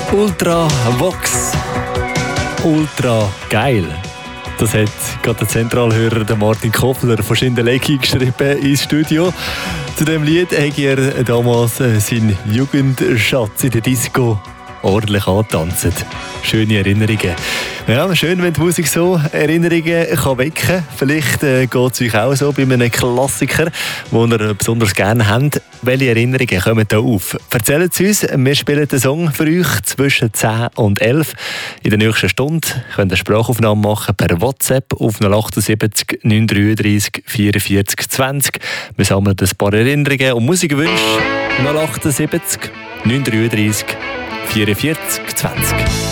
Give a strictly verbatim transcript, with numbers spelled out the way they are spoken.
Ultra Vox. Ultra geil. Das hat gerade der Zentralhörer der Martin Koffler von Schindelegi geschrieben ins Studio. Zu dem Lied hat er damals seinen Jugendschatz in der Disco ordentlich angetanzt. Schöne Erinnerungen. Ja, schön, wenn die Musik so Erinnerungen kann wecken kann. Vielleicht äh, geht es euch auch so bei einem Klassiker, den ihr besonders gerne habt. Welche Erinnerungen kommen da auf? Erzählt es uns. Wir spielen den Song für euch zwischen zehn und elf. In der nächsten Stunde könnt ihr eine Sprachaufnahme machen per WhatsApp auf null sieben acht neun drei drei vier vier zwanzig. Wir sammeln ein paar Erinnerungen und Musikwünsche. null sieben acht neun drei drei vier vier zwanzig.